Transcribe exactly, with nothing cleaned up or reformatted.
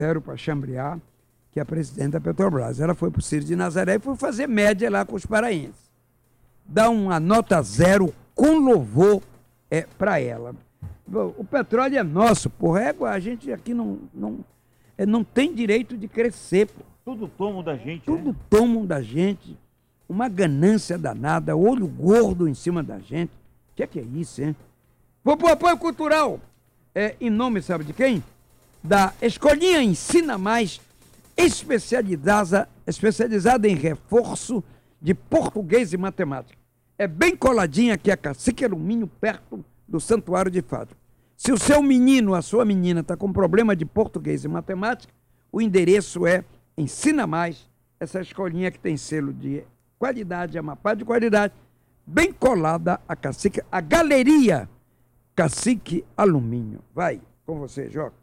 Vero para Chambriá, que é a presidente da Petrobras. Ela foi para o Ciro de Nazaré e foi fazer média lá com os paraenses. Dá uma nota zero com louvor é, para ela. O petróleo é nosso, porra. É, a gente aqui não, não, é, não tem direito de crescer, porra. Tudo tomam da gente, Tudo né? tomam da gente. Uma ganância danada, olho gordo em cima da gente. O que é que é isso, hein? Vou pro apoio cultural. É, em nome, sabe de quem? Da Escolinha Ensina Mais, especializada, especializada em reforço de português e matemática. É bem coladinha aqui a Cacique Alumínio, perto do Santuário de Fátima. Se o seu menino, a sua menina, está com problema de português e matemática, o endereço é Ensina Mais, essa escolinha que tem selo de qualidade, Amapá de qualidade, bem colada a Cacique, a Galeria Cacique Alumínio. Vai, com você, Joca.